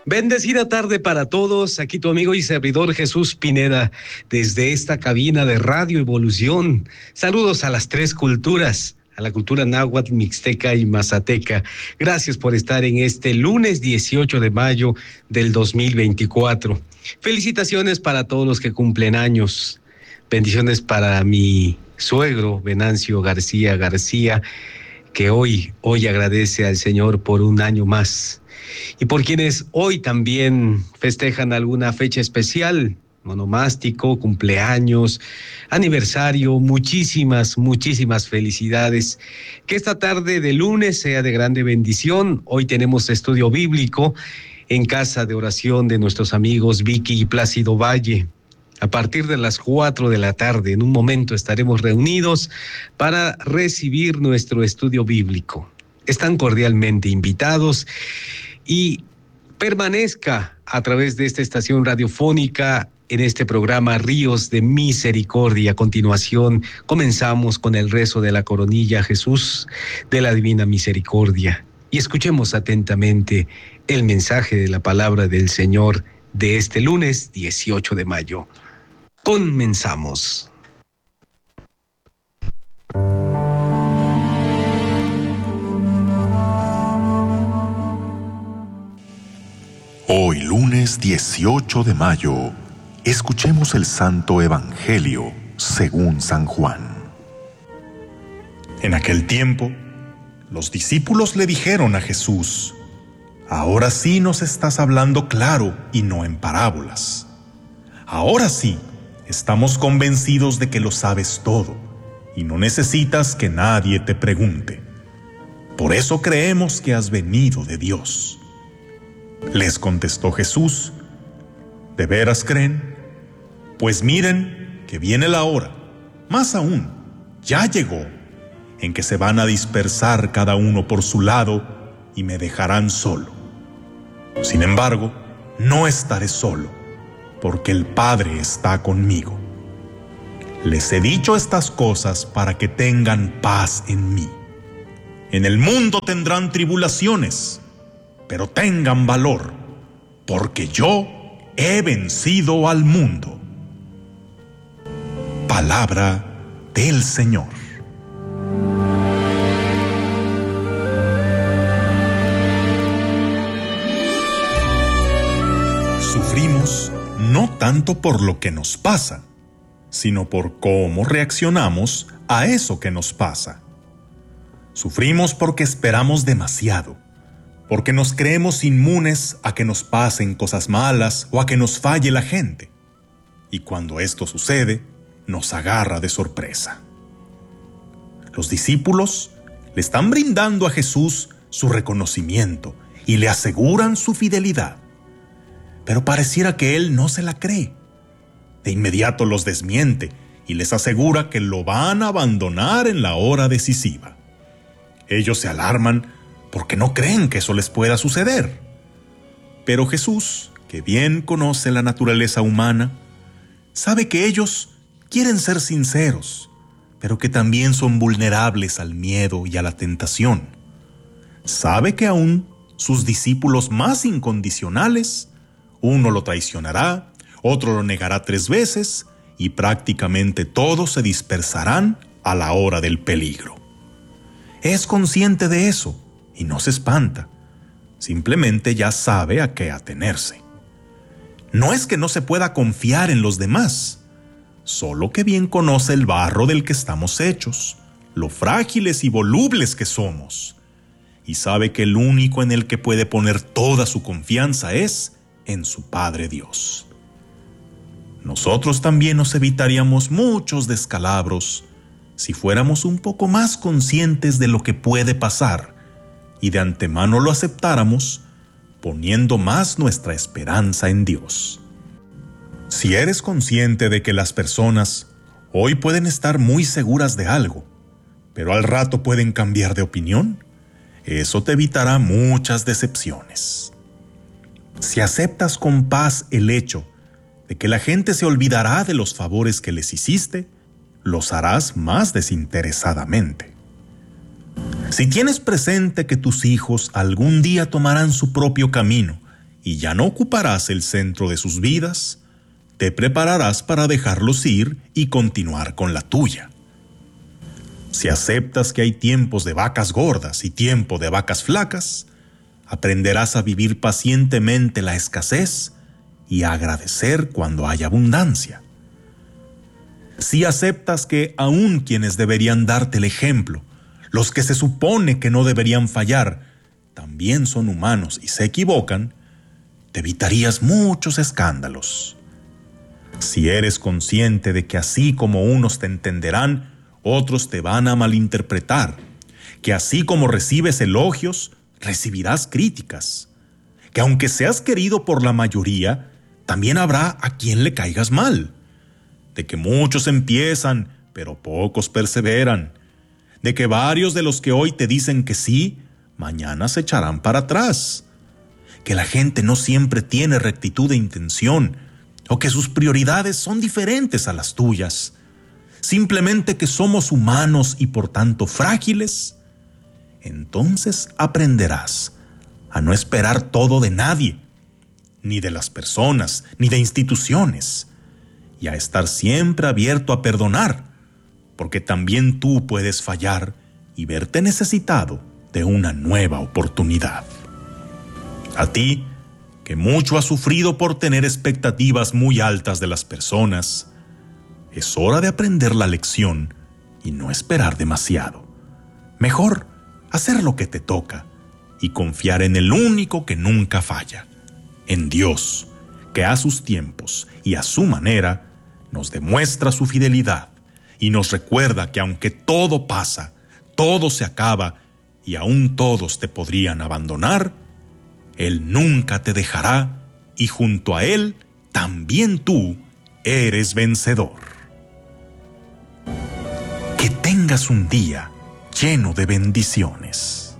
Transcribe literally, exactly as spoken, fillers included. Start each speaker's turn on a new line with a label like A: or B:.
A: Bendecida tarde para todos, aquí tu amigo y servidor Jesús Pineda, desde esta cabina de Radio Evolución. Saludos a las tres culturas, a la cultura náhuatl, mixteca y mazateca. Gracias por estar en este lunes dieciocho de mayo del dos mil veinticuatro. Felicitaciones para todos los que cumplen años. Bendiciones para mi suegro, Venancio García García, que hoy, hoy agradece al Señor por un año más. Y por quienes hoy también festejan alguna fecha especial, monomástico, cumpleaños, aniversario, muchísimas, muchísimas felicidades. Que esta tarde de lunes sea de grande bendición. Hoy tenemos estudio bíblico en casa de oración de nuestros amigos Vicky y Plácido Valle. A partir de las cuatro de la tarde, en un momento estaremos reunidos para recibir nuestro estudio bíblico. Están cordialmente invitados. Y permanezca a través de esta estación radiofónica en este programa Ríos de Misericordia. A continuación, comenzamos con el rezo de la coronilla Jesús de la Divina Misericordia. Y escuchemos atentamente el mensaje de la palabra del Señor de este lunes dieciocho de mayo. Comenzamos.
B: Hoy lunes dieciocho de mayo, escuchemos el Santo Evangelio según San Juan.
C: En aquel tiempo, los discípulos le dijeron a Jesús: «Ahora sí nos estás hablando claro y no en parábolas. Ahora sí, estamos convencidos de que lo sabes todo y no necesitas que nadie te pregunte. Por eso creemos que has venido de Dios». Les contestó Jesús: ¿De veras creen? Pues miren que viene la hora, más aún, ya llegó, en que se van a dispersar cada uno por su lado y me dejarán solo. Sin embargo, no estaré solo, porque el Padre está conmigo. Les he dicho estas cosas para que tengan paz en mí. En el mundo tendrán tribulaciones, pero tengan valor, porque yo he vencido al mundo. Palabra del Señor. Sufrimos no tanto por lo que nos pasa, sino por cómo reaccionamos a eso que nos pasa. Sufrimos porque esperamos demasiado, porque nos creemos inmunes a que nos pasen cosas malas o a que nos falle la gente. Y cuando esto sucede, nos agarra de sorpresa. Los discípulos le están brindando a Jesús su reconocimiento y le aseguran su fidelidad. Pero pareciera que él no se la cree. De inmediato los desmiente y les asegura que lo van a abandonar en la hora decisiva. Ellos se alarman porque no creen que eso les pueda suceder. Pero Jesús, que bien conoce la naturaleza humana, sabe que ellos quieren ser sinceros, pero que también son vulnerables al miedo y a la tentación. Sabe que aún sus discípulos más incondicionales, uno lo traicionará, otro lo negará tres veces, y prácticamente todos se dispersarán a la hora del peligro. Es consciente de eso y no se espanta, simplemente ya sabe a qué atenerse. No es que no se pueda confiar en los demás, solo que bien conoce el barro del que estamos hechos, lo frágiles y volubles que somos, y sabe que el único en el que puede poner toda su confianza es en su Padre Dios. Nosotros también nos evitaríamos muchos descalabros si fuéramos un poco más conscientes de lo que puede pasar y de antemano lo aceptáramos, poniendo más nuestra esperanza en Dios. Si eres consciente de que las personas hoy pueden estar muy seguras de algo, pero al rato pueden cambiar de opinión, eso te evitará muchas decepciones. Si aceptas con paz el hecho de que la gente se olvidará de los favores que les hiciste, los harás más desinteresadamente. Si tienes presente que tus hijos algún día tomarán su propio camino y ya no ocuparás el centro de sus vidas, te prepararás para dejarlos ir y continuar con la tuya. Si aceptas que hay tiempos de vacas gordas y tiempo de vacas flacas, aprenderás a vivir pacientemente la escasez y a agradecer cuando hay abundancia. Si aceptas que aún quienes deberían darte el ejemplo, los que se supone que no deberían fallar, también son humanos y se equivocan, te evitarías muchos escándalos. Si eres consciente de que así como unos te entenderán, otros te van a malinterpretar, que así como recibes elogios, recibirás críticas, que aunque seas querido por la mayoría, también habrá a quien le caigas mal, de que muchos empiezan, pero pocos perseveran, de que varios de los que hoy te dicen que sí, mañana se echarán para atrás, que la gente no siempre tiene rectitud de intención, o que sus prioridades son diferentes a las tuyas, simplemente que somos humanos y por tanto frágiles, entonces aprenderás a no esperar todo de nadie, ni de las personas, ni de instituciones, y a estar siempre abierto a perdonar, porque también tú puedes fallar y verte necesitado de una nueva oportunidad. A ti, que mucho has sufrido por tener expectativas muy altas de las personas, es hora de aprender la lección y no esperar demasiado. Mejor hacer lo que te toca y confiar en el único que nunca falla, en Dios, que a sus tiempos y a su manera nos demuestra su fidelidad y nos recuerda que aunque todo pasa, todo se acaba y aún todos te podrían abandonar, Él nunca te dejará y junto a Él también tú eres vencedor. Que tengas un día lleno de bendiciones.